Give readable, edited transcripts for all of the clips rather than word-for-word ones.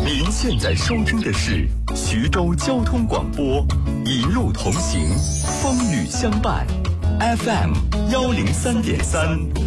您现在收听的是徐州交通广播，一路同行，风雨相伴 ，FM 103.3。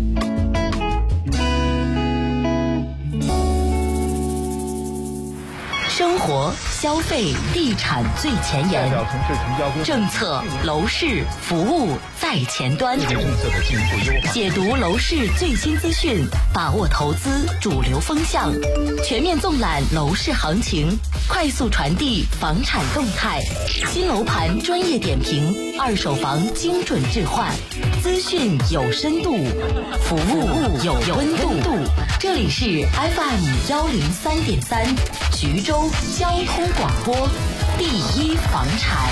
生活、消费、地产最前沿，政策、楼市、服务在前端，解读楼市最新资讯，把握投资主流风向，全面纵览楼市行情，快速传递房产动态，新楼盘专业点评，二手房精准置换，资讯有深度，服务有温度。这里是 FM 103.3徐州交通广播，第一房产。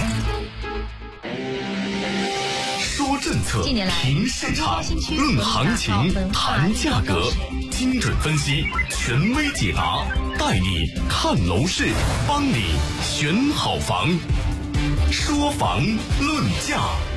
说政策，评市场，论行情，谈价格，精准分析，权威解答，带你看楼市，帮你选好房。说房论价。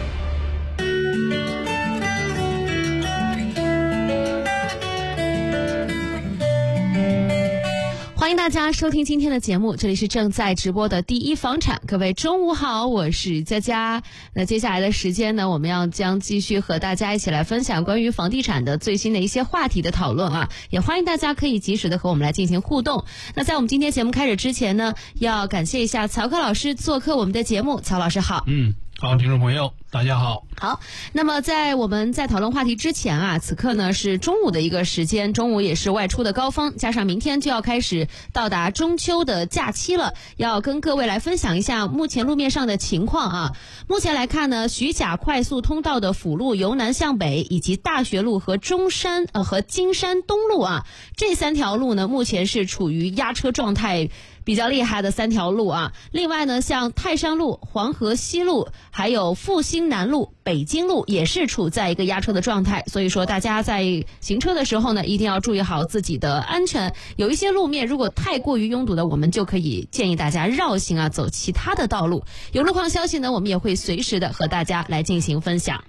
欢迎大家收听今天的节目，这里是正在直播的第一房产。各位中午好，我是佳佳。那接下来的时间呢，我们将继续和大家一起来分享关于房地产的最新的一些话题的讨论啊，也欢迎大家可以及时的和我们来进行互动。那在我们今天节目开始之前呢，要感谢一下曹克老师做客我们的节目。曹老师好。 好，听众朋友大家好。 好，那么我们在讨论话题之前啊，此刻呢是中午的一个时间，中午也是外出的高峰，加上明天就要开始到达中秋的假期了，要跟各位来分享一下目前路面上的情况啊。目前来看呢，徐甲快速通道的辅路由南向北，以及大学路和和金山东路啊，这三条路呢目前是处于压车状态比较厉害的三条路啊。另外呢，像泰山路、黄河西路，还有复兴南路、北京路也是处在一个压车的状态，所以说大家在行车的时候呢，一定要注意好自己的安全。有一些路面如果太过于拥堵的，我们就可以建议大家绕行啊，走其他的道路。有路况消息呢，我们也会随时的和大家来进行分享。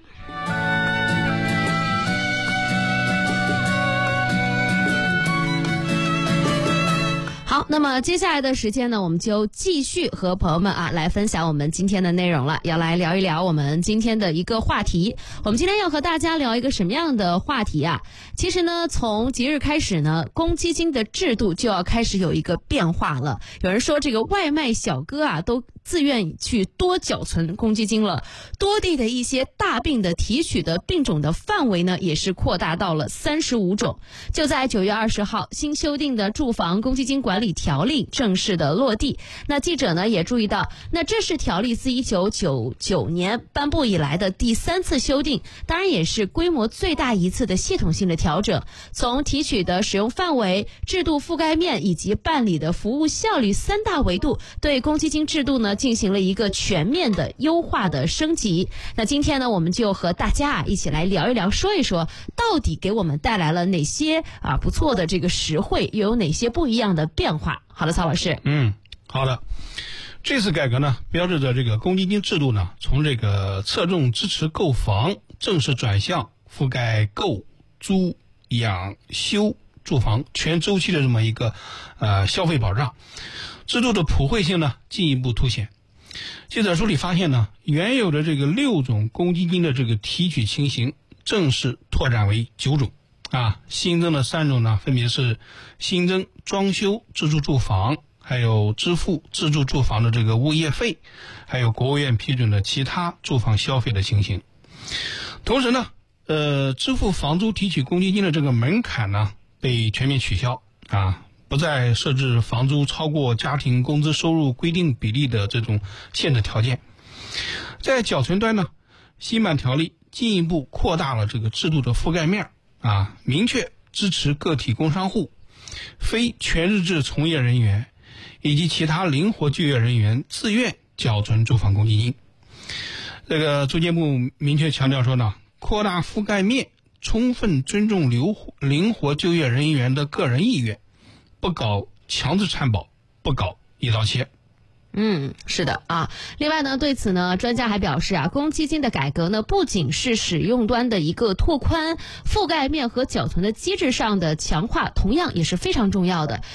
好，那么接下来的时间呢，我们就继续和朋友们来分享我们今天的内容了，要来聊一聊我们今天的一个话题。我们今天要和大家聊一个什么样的话题啊？其实呢，从即日开始呢，公积金的制度就要开始有一个变化了。有人说这个外卖小哥啊，都自愿去多缴存公积金了。多地的一些大病的提取的病种的范围呢，也是扩大到了35种。就在9月20号，新修订的住房公积金管理条例正式的落地。那记者呢也注意到，那这是条例自1999年颁布以来的第3次修订，当然也是规模最大一次的系统性的调整。从提取的使用范围、制度覆盖面以及办理的服务效率3大维度，对公积金制度呢进行了一个全面的优化的升级。那今天呢，我们就和大家一起来聊一聊，说一说到底给我们带来了哪些不错的这个实惠，又有哪些不一样的变化。好的，曹老师。 好的。这次改革呢，标志着这个公积金制度呢，从这个侧重支持购房，正式转向覆盖购、租、养、修住房全周期的这么一个消费保障。制度的普惠性呢进一步凸显。记者梳理发现呢，原有的这个6种公积金的这个提取情形正式拓展为9种新增的3种呢，分别是新增装修自住住房，还有支付自住住房的这个物业费，还有国务院批准的其他住房消费的情形。同时呢，支付房租提取公积金的这个门槛呢被全面取消不再设置房租超过家庭工资收入规定比例的这种限制条件。在缴存端呢，新版条例进一步扩大了这个制度的覆盖面明确支持个体工商户、非全日制从业人员以及其他灵活就业人员自愿缴存住房公积金。这个住建部明确强调说呢，扩大覆盖面，充分尊重灵活就业人员的个人意愿，不搞强制参保，不搞一刀切。 是的另外呢，对此呢，专家还表示公积金的改革呢，不仅是使用端的一个拓宽，覆盖面和缴存的机制上的强化，同样也是非常重要的。